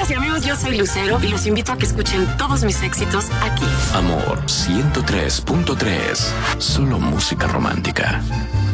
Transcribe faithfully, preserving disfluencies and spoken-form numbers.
Amigas y amigos, yo soy Lucero y los invito a que escuchen todos mis éxitos aquí. Amor ciento tres punto tres. Solo música romántica.